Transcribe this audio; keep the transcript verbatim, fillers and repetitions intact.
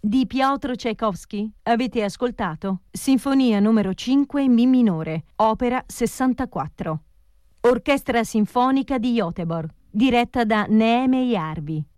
di Piotr Tchaikovsky. Avete ascoltato Sinfonia numero cinque in Mi minore, opera sessantaquattro. Orchestra Sinfonica di Göteborg, diretta da Neeme Järvi.